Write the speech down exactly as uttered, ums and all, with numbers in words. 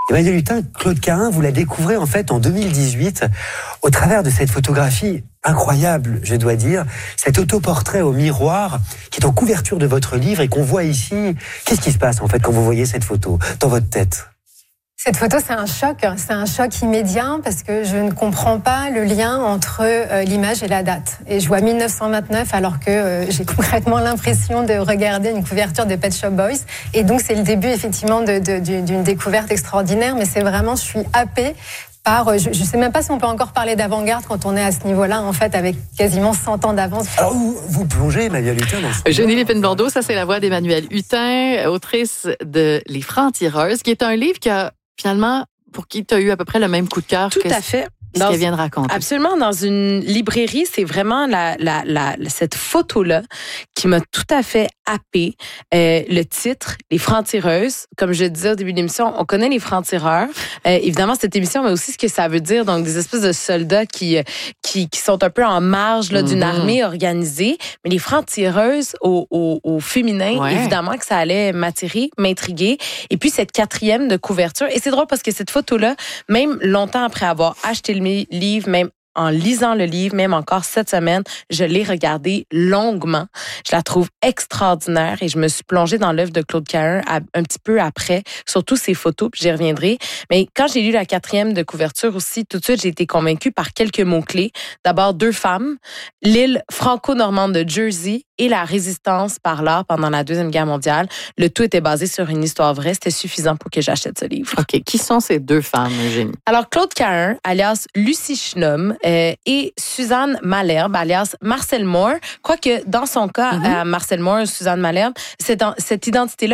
Emmanuelle Hutin, Claude Cahun, vous la découvrez en fait en deux mille dix-huit au travers de cette photographie incroyable, je dois dire, cet autoportrait au miroir qui est en couverture de votre livre et qu'on voit ici. Qu'est-ce qui se passe en fait quand vous voyez cette photo dans votre tête ? Cette photo, c'est un choc, c'est un choc immédiat parce que je ne comprends pas le lien entre euh, l'image et la date. Et je vois mille neuf cent vingt-neuf alors que euh, j'ai concrètement l'impression de regarder une couverture de Pet Shop Boys. Et donc, c'est le début effectivement de, de, d'une découverte extraordinaire, mais c'est vraiment, je suis happée par, je ne sais même pas si on peut encore parler d'avant-garde quand on est à ce niveau-là, en fait, avec quasiment cent ans d'avance. Alors, vous, vous plongez, Emmanuelle Hutin, dans ce... Eugénie Lépine-Blondeau, ça c'est la voix d'Emmanuelle Hutin, autrice de Les Francs-tireuses, qui est un livre qui a finalement, pour qui tu as eu à peu près le même coup de cœur Tout que à fait. ce qu'elle vient de raconter. Absolument. Dans une librairie, c'est vraiment la, la, la, cette photo-là qui m'a tout à fait happée. Euh, le titre, Les Francs-tireuses. Comme je le disais au début de l'émission, on connaît les francs-tireurs. Euh, évidemment, cette émission, mais aussi ce que ça veut dire. Donc, des espèces de soldats qui, qui, qui sont un peu en marge là, d'une mm-hmm. armée organisée. Mais les francs-tireuses au, au, au féminin, ouais. évidemment que ça allait m'attirer, m'intriguer. Et puis, cette quatrième de couverture. Et c'est drôle parce que cette photo-là, même longtemps après avoir acheté le livre, même en lisant le livre, même encore cette semaine, je l'ai regardé longuement. Je la trouve extraordinaire et je me suis plongée dans l'œuvre de Claude Cahun un petit peu après, surtout ses photos, puis j'y reviendrai. Mais quand j'ai lu la quatrième de couverture aussi, tout de suite, j'ai été convaincue par quelques mots-clés. D'abord, deux femmes, l'île franco-normande de Jersey et la résistance par l'art pendant la Deuxième Guerre mondiale. Le tout était basé sur une histoire vraie. C'était suffisant pour que j'achète ce livre. OK. Qui sont ces deux femmes, Eugénie? Alors, Claude Cahun, alias Lucie Schnomm, euh, et Suzanne Malherbe, alias Marcel Moore. Quoique, dans son cas, mm-hmm. euh, Marcel Moore, Suzanne Malherbe, cette, cette identité-là